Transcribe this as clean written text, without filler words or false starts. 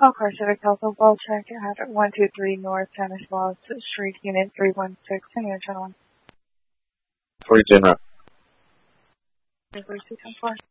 All car Civic Telephone Ball check at 123 North Stanislaus Street, Unit 316, and channel 1. 40 General. 3 6 4.